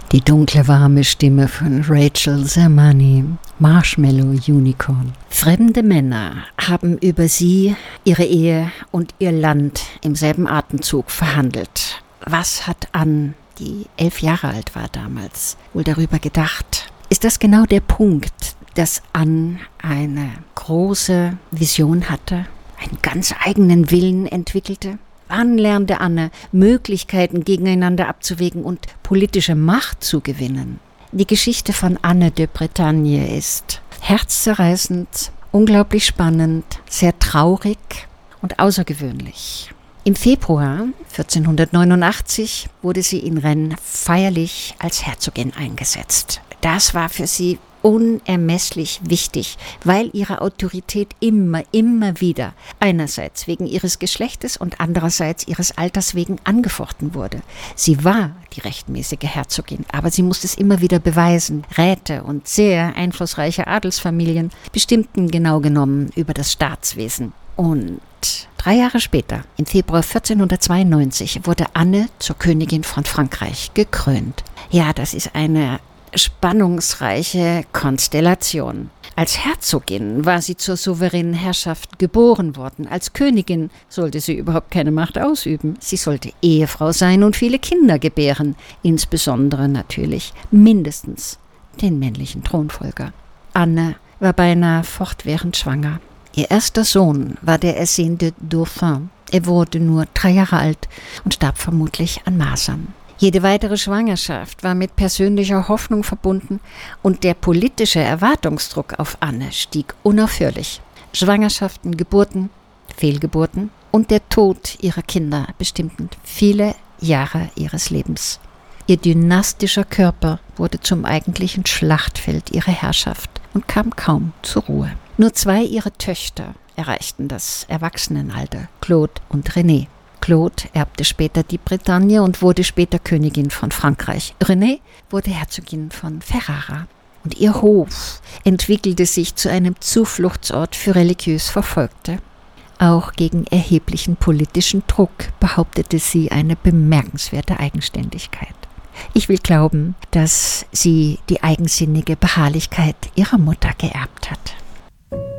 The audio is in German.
Die dunkle, warme Stimme von Rachel Zamani, Marshmallow Unicorn. Fremde Männer haben über sie, ihre Ehe und ihr Land im selben Atemzug verhandelt. Was hat Anne, die 11 Jahre alt war damals, wohl darüber gedacht? Ist das genau der Punkt, dass Anne eine große Vision hatte, einen ganz eigenen Willen entwickelte? Wann lernte Anne, Möglichkeiten gegeneinander abzuwägen und politische Macht zu gewinnen? Die Geschichte von Anne de Bretagne ist herzzerreißend, unglaublich spannend, sehr traurig und außergewöhnlich. Im Februar 1489 wurde sie in Rennes feierlich als Herzogin eingesetzt. Das war für sie unermesslich wichtig, weil ihre Autorität immer wieder einerseits wegen ihres Geschlechtes und andererseits ihres Alters wegen angefochten wurde. Sie war die rechtmäßige Herzogin, aber sie musste es immer wieder beweisen. Räte und sehr einflussreiche Adelsfamilien bestimmten genau genommen über das Staatswesen. Und 3 Jahre später, im Februar 1492, wurde Anne zur Königin von Frankreich gekrönt. Ja, das ist eine spannungsreiche Konstellation. Als Herzogin war sie zur souveränen Herrschaft geboren worden. Als Königin sollte sie überhaupt keine Macht ausüben. Sie sollte Ehefrau sein und viele Kinder gebären. Insbesondere natürlich mindestens den männlichen Thronfolger. Anne war beinahe fortwährend schwanger. Ihr erster Sohn war der ersehnte Dauphin. Er wurde nur 3 Jahre alt und starb vermutlich an Masern. Jede weitere Schwangerschaft war mit persönlicher Hoffnung verbunden und der politische Erwartungsdruck auf Anne stieg unaufhörlich. Schwangerschaften, Geburten, Fehlgeburten und der Tod ihrer Kinder bestimmten viele Jahre ihres Lebens. Ihr dynastischer Körper wurde zum eigentlichen Schlachtfeld ihrer Herrschaft und kam kaum zur Ruhe. Nur 2 ihrer Töchter erreichten das Erwachsenenalter, Claude und Renée. Claude erbte später die Bretagne und wurde später Königin von Frankreich. Renée wurde Herzogin von Ferrara. Und ihr Hof entwickelte sich zu einem Zufluchtsort für religiös Verfolgte. Auch gegen erheblichen politischen Druck behauptete sie eine bemerkenswerte Eigenständigkeit. Ich will glauben, dass sie die eigensinnige Beharrlichkeit ihrer Mutter geerbt hat.